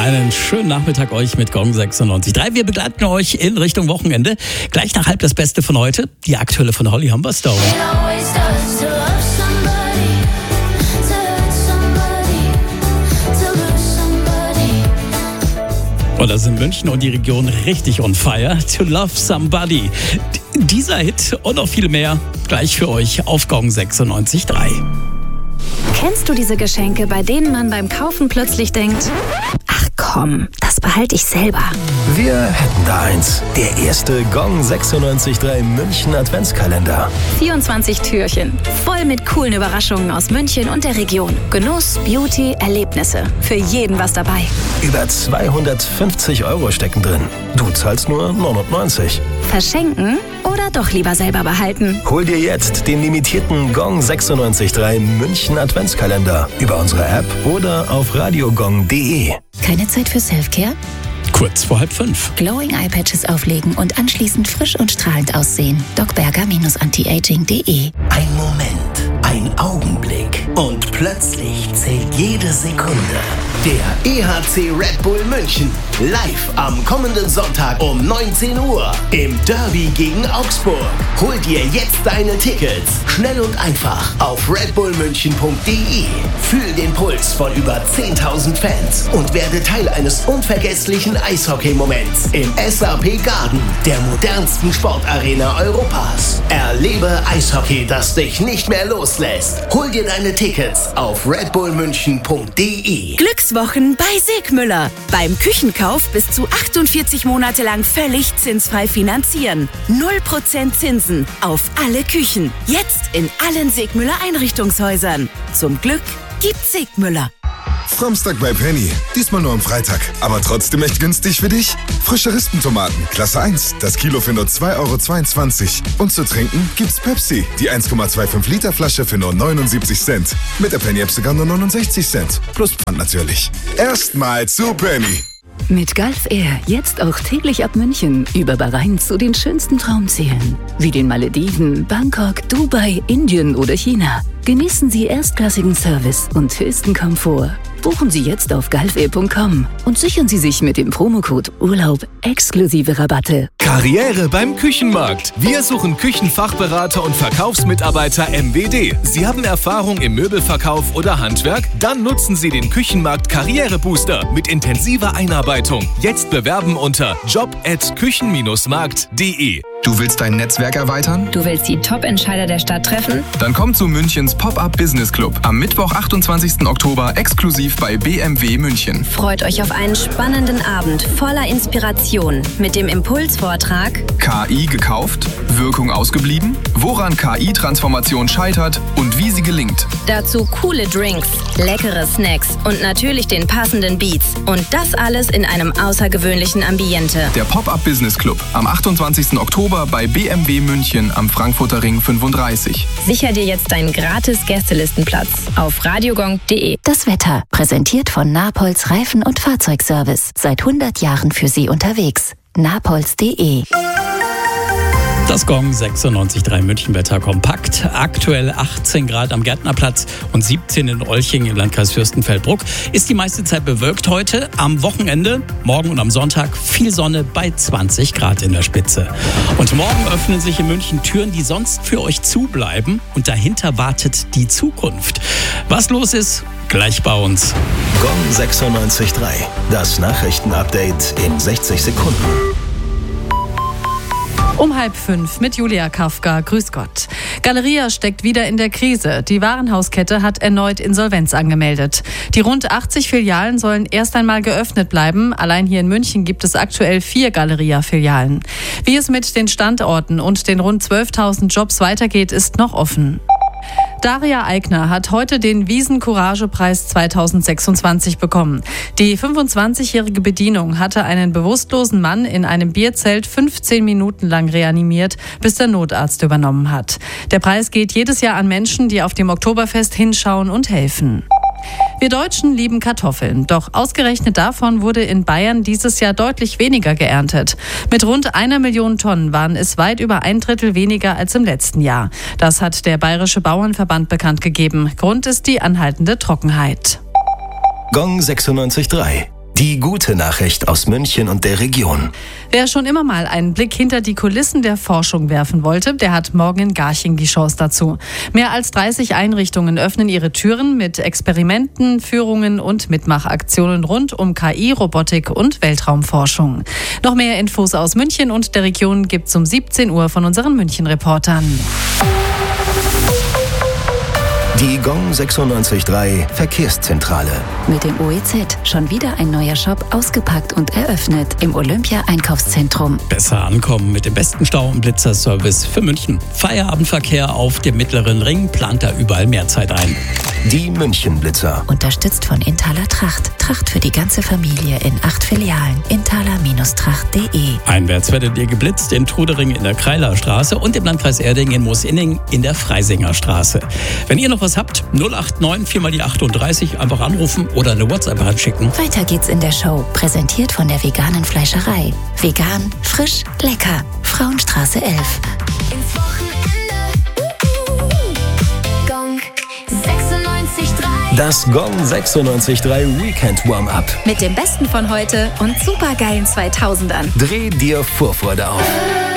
Einen schönen Nachmittag euch mit Gong 96.3. Wir begleiten euch in Richtung Wochenende. Gleich nach halb das Beste von heute. Die aktuelle von Holly Humberstone. Und das sind München und die Region richtig on fire. To Love Somebody. Dieser Hit und noch viel mehr gleich für euch auf Gong 96.3. Kennst du diese Geschenke, bei denen man beim Kaufen plötzlich denkt, ach komm, das behalte ich selber? Wir hätten da eins. Der erste Gong 96.3 München Adventskalender. 24 Türchen, voll mit coolen Überraschungen aus München und der Region. Genuss, Beauty, Erlebnisse. Für jeden was dabei. Über 250 € stecken drin. Du zahlst nur 99. Verschenken oder doch lieber selber behalten? Hol dir jetzt den limitierten Gong 96.3 München Adventskalender über unsere App oder auf radiogong.de. Keine Zeit für Selfcare? Kurz vor 4:30. Glowing Eye Patches auflegen und anschließend frisch und strahlend aussehen. docberger-antiaging.de. Ein Moment, ein Augenblick und plötzlich zählt jede Sekunde. Der EHC Red Bull München live am kommenden Sonntag um 19 Uhr im Derby gegen Augsburg. Hol dir jetzt deine Tickets schnell und einfach auf redbullmünchen.de. Fühl den Puls von über 10.000 Fans und werde Teil eines unvergesslichen Eishockey-Moments im SAP Garden, der modernsten Sportarena Europas. Erlebe Eishockey, das dich nicht mehr loslässt. Hol dir deine Tickets auf redbullmünchen.de. Glückswochen bei Segmüller. Beim Küchenkauf bis zu 48 Monate lang völlig zinsfrei finanzieren. 0% Zinsen auf alle Küchen. Jetzt in allen Segmüller Einrichtungshäusern. Zum Glück gibt's Segmüller. Samstag bei Penny. Diesmal nur am Freitag. Aber trotzdem echt günstig für dich. Frische Rispentomaten, Klasse 1. Das Kilo für nur 2,22 €. Und zu trinken gibt's Pepsi. Die 1,25 Liter Flasche für nur 79 Cent. Mit der Penny-App sogar nur 69 Cent. Plus Pfand natürlich. Erstmal zu Penny. Mit Gulf Air jetzt auch täglich ab München über Bahrain zu den schönsten Traumzielen. Wie den Malediven, Bangkok, Dubai, Indien oder China. Genießen Sie erstklassigen Service und höchsten Komfort. Buchen Sie jetzt auf gulfair.com und sichern Sie sich mit dem Promocode Urlaub exklusive Rabatte. Karriere beim Küchenmarkt. Wir suchen Küchenfachberater und Verkaufsmitarbeiter MWD. Sie haben Erfahrung im Möbelverkauf oder Handwerk? Dann nutzen Sie den Küchenmarkt Karrierebooster mit intensiver Einarbeitung. Jetzt bewerben unter job@küchen-markt.de. Du willst dein Netzwerk erweitern? Du willst die Top-Entscheider der Stadt treffen? Dann komm zu Münchens Pop-Up Business Club am Mittwoch, 28. Oktober, exklusiv bei BMW München. Freut euch auf einen spannenden Abend voller Inspiration mit dem Impulsvortrag KI gekauft? Wirkung ausgeblieben? Woran KI-Transformation scheitert und wie sie gelingt? Dazu coole Drinks, leckere Snacks und natürlich den passenden Beats. Und das alles in einem außergewöhnlichen Ambiente. Der Pop-Up Business Club am 28. Oktober bei BMW München am Frankfurter Ring 35. Sicher dir jetzt deinen gratis Gästelistenplatz auf radiogong.de. Das Wetter, präsentiert von Napolz Reifen- und Fahrzeugservice. Seit 100 Jahren für Sie unterwegs. napolz.de. Das Gong 96.3 Münchenwetter kompakt. Aktuell 18 Grad am Gärtnerplatz und 17 in Olching im Landkreis Fürstenfeldbruck. Ist die meiste Zeit bewölkt heute. Am Wochenende, morgen und am Sonntag viel Sonne bei 20 Grad in der Spitze. Und morgen öffnen sich in München Türen, die sonst für euch zubleiben. Und dahinter wartet die Zukunft. Was los ist, gleich bei uns. Gong 96.3. Das Nachrichtenupdate in 60 Sekunden. Um 4:30 mit Julia Kafka. Grüß Gott. Galeria steckt wieder in der Krise. Die Warenhauskette hat erneut Insolvenz angemeldet. Die rund 80 Filialen sollen erst einmal geöffnet bleiben. Allein hier in München gibt es aktuell 4 Galeria-Filialen. Wie es mit den Standorten und den rund 12.000 Jobs weitergeht, ist noch offen. Daria Eigner hat heute den Wiesen-Courage-Preis 2026 bekommen. Die 25-jährige Bedienung hatte einen bewusstlosen Mann in einem Bierzelt 15 Minuten lang reanimiert, bis der Notarzt übernommen hat. Der Preis geht jedes Jahr an Menschen, die auf dem Oktoberfest hinschauen und helfen. Wir Deutschen lieben Kartoffeln, doch ausgerechnet davon wurde in Bayern dieses Jahr deutlich weniger geerntet. Mit rund 1 Million Tonnen waren es weit über 1/3 weniger als im letzten Jahr. Das hat der Bayerische Bauernverband bekannt gegeben. Grund ist die anhaltende Trockenheit. Gong 96.3. Die gute Nachricht aus München und der Region. Wer schon immer mal einen Blick hinter die Kulissen der Forschung werfen wollte, der hat morgen in Garching die Chance dazu. Mehr als 30 Einrichtungen öffnen ihre Türen mit Experimenten, Führungen und Mitmachaktionen rund um KI, Robotik und Weltraumforschung. Noch mehr Infos aus München und der Region gibt's um 17 Uhr von unseren München-Reportern. Die Gong 96.3 Verkehrszentrale. Mit dem OEZ schon wieder ein neuer Shop ausgepackt und eröffnet im Olympia-Einkaufszentrum. Besser ankommen mit dem besten Stau- und Blitzerservice für München. Feierabendverkehr auf dem Mittleren Ring plant da überall mehr Zeit ein. Die München-Blitzer. Unterstützt von Inthaler Tracht. Tracht für die ganze Familie in 8 Filialen. inthaler-tracht.de. Einwärts werdet ihr geblitzt in Trudering in der Kreilerstraße und im Landkreis Erding in Moosinning in der Freisingerstraße. Wenn ihr noch was habt, 089 4 mal die 38, einfach anrufen oder eine WhatsApp anschicken. Weiter geht's in der Show, präsentiert von der veganen Fleischerei. Vegan, frisch, lecker. Frauenstraße 11. Ins Wochenende. Gong 96.3. Das Gong 96.3 Weekend Warm-Up. Mit dem Besten von heute und supergeilen 2000ern. Dreh dir Vorfreude auf.